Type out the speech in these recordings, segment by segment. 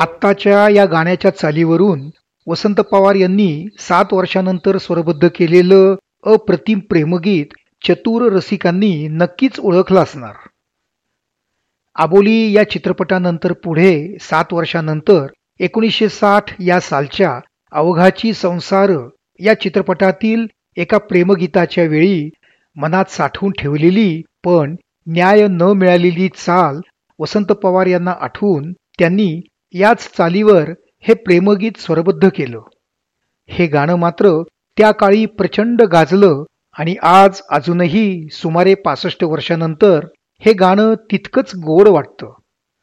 आत्ताच्या या गाण्याच्या चालीवरून वसंत पवार यांनी 7 वर्षानंतर स्वरबद्ध केलेलं अप्रतिम प्रेमगीत चतुर रसिकांनी नक्कीच ओळखलं असणार. आबोली या चित्रपटानंतर पुढे 7 वर्षानंतर 1960 या सालच्या अवघाची संसार या चित्रपटातील एका प्रेमगीताच्या वेळी मनात साठवून ठेवलेली पण न्याय न मिळालेली चाल वसंत पवार यांना आठवून त्यांनी याच चालीवर हे प्रेमगीत स्वरबद्ध केलं. हे गाणं मात्र त्या काळी प्रचंड गाजलं आणि अजूनही सुमारे 65 वर्षानंतर हे गाणं तितकंच गोड वाटतं.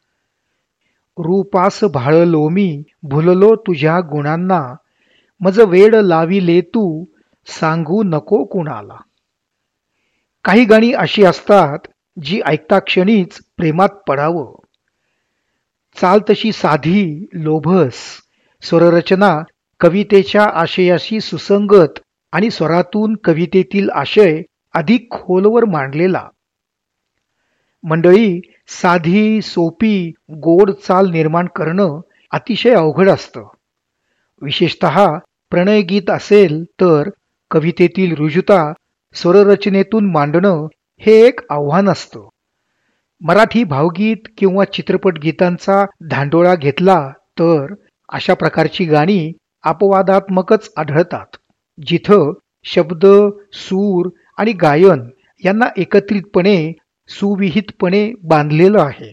रूपास भाळलो मी भुललो तुझ्या गुणांना, मज वेड लाविले तू सांगू नको कुणाला. काही गाणी अशी असतात जी ऐकता क्षणीच प्रेमात पडावं. चाल तशी साधी लोभस, स्वररचना कवितेच्या आशयाशी सुसंगत आणि स्वरातून कवितेतील आशय अधिक खोलवर मांडलेला. मंडळी, साधी सोपी गोड चाल निर्माण करणं अतिशय अवघड असतं. विशेषतः प्रणयगीत असेल तर कवितेतील रुजुता स्वररचनेतून मांडणं हे एक आव्हान असतं. मराठी भावगीत किंवा चित्रपट गीतांचा धांडोळा घेतला तर अशा प्रकारची गाणी अपवादात्मकच आढळतात, जिथं शब्द, सूर आणि गायन यांना एकत्रितपणे सुविहितपणे बांधलेलं आहे.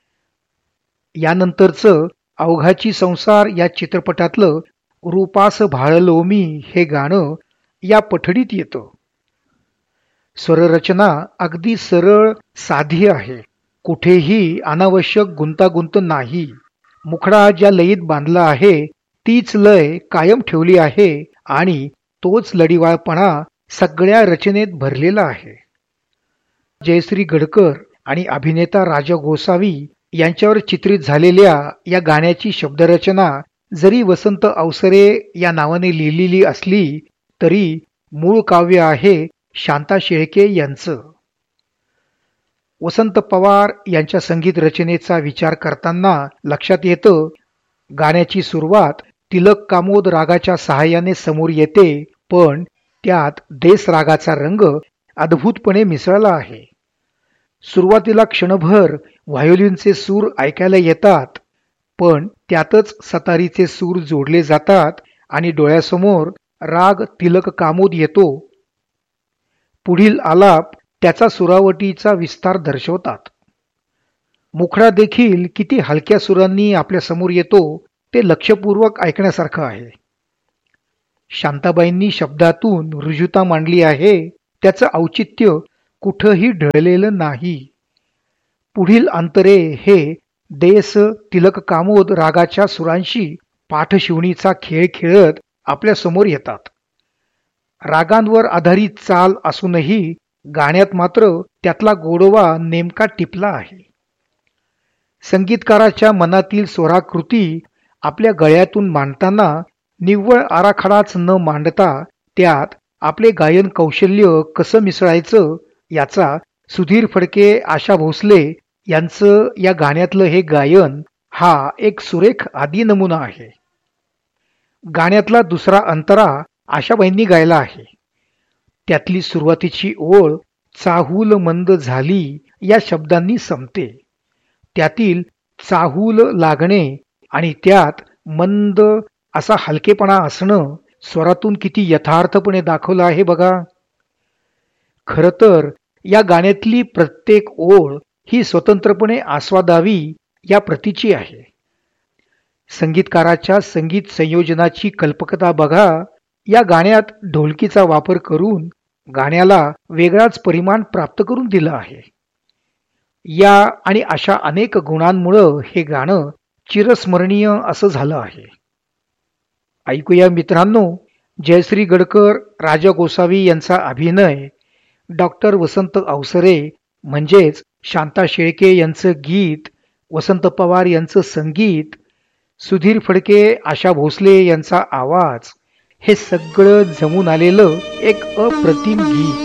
यानंतरचं अवघाची संसार या चित्रपटातलं रूपास भाळलो मी हे गाणं या पठडीत येतं. स्वररचना अगदी सरळ साधी आहे. कुठेही अनावश्यक गुंतागुंत नाही. मुखडा ज्या लयीत बांधला आहे तीच लय कायम ठेवली आहे आणि तोच लढीवाळपणा सगळ्या रचनेत भरलेला आहे. जयश्री गडकर आणि अभिनेता राजा गोसावी यांच्यावर चित्रित झालेल्या या गाण्याची शब्दरचना जरी वसंत अवसरे या नावाने लिहिलेली असली तरी मूळ काव्य आहे शांता शेळके यांचं. वसंत पवार यांच्या संगीत रचनेचा विचार करताना लक्षात येतं, गाण्याची सुरुवात तिलक कामोद रागाच्या सहाय्याने समोर येते, पण त्यात देस रागाचा रंग अद्भुतपणे मिसळला आहे. सुरुवातीला क्षणभर व्हायोलिनचे सूर ऐकायला येतात, पण त्यातच सतारीचे सूर जोडले जातात आणि डोळ्यासमोर राग तिलक कामोद येतो. पुढील आलाप त्याचा सुरावटीचा विस्तार दर्शवतात. मुखडा देखील किती हलक्या सुरांनी आपल्या समोर येतो ते लक्षपूर्वक ऐकण्यासारखं आहे. शांताबाईंनी शब्दातून रुजुता मांडली आहे, त्याचं औचित्य कुठंही ढळलेलं नाही. पुढील अंतरे हे देस तिलक कामोद रागाच्या सुरांशी पाठशिवणीचा खेळ खेळत आपल्या समोर येतात. रागांवर आधारित चाल असूनही गाण्यात मात्र त्यातला गोडवा नेमका टिपला आहे. संगीतकाराच्या मनातील स्वराकृती आपल्या गळ्यातून मांडताना निव्वळ आराखडाच न मांडता त्यात आपले गायन कौशल्य कसं मिसळायचं याचा सुधीर फडके, आशा भोसले यांचं या गाण्यातलं हे गायन हा एक सुरेख आदी नमुना आहे. गाण्यातला दुसरा अंतरा आशाबाईंनी गायला आहे. त्यातली सुरुवातीची ओळ चाहूल मंद झाली या शब्दांनी संपते. त्यातील चाहूल लागणे आणि त्यात मंद असा हलकेपणा असणं स्वरातून किती यथार्थपणे दाखवलं आहे बघा. खरं तर या गाण्यातली प्रत्येक ओळ ही स्वतंत्रपणे आस्वादावी या प्रतीची आहे. संगीतकाराच्या संगीत संयोजनाची कल्पकता बघा. या गाण्यात ढोलकीचा वापर करून गाण्याला वेगळाच परिमाण प्राप्त करून दिलं आहे. या आणि अशा अनेक गुणांमुळं हे गाणं चिरस्मरणीय असं झालं आहे. ऐकूया मित्रांनो, जयश्री गडकर, राजा गोसावी यांचा अभिनय, डॉक्टर वसंत अवसरे म्हणजेच शांता शेळके यांचं गीत, वसंत पवार यांचं संगीत, सुधीर फडके, आशा भोसले यांचा आवाज, हे सगळं जमून आलेलं एक अप्रतिम गीत.